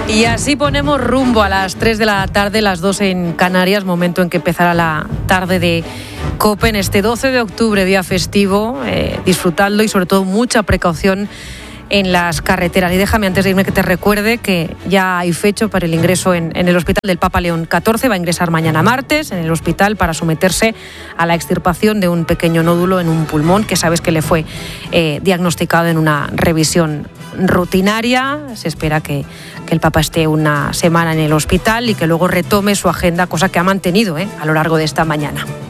Y así ponemos rumbo a las 3 de la tarde, las 2 en Canarias, momento en que empezará la tarde de COPE en este 12 de octubre, día festivo. Disfrutadlo y sobre todo mucha precaución en las carreteras. Y déjame antes de irme que te recuerde que ya hay fecha para el ingreso en el hospital del Papa León XIV. Va a ingresar mañana martes en el hospital para someterse a la extirpación de un pequeño nódulo en un pulmón que sabes que le fue diagnosticado en una revisión rutinaria. Se espera que el Papa esté una semana en el hospital y que luego retome su agenda, cosa que ha mantenido a lo largo de esta mañana.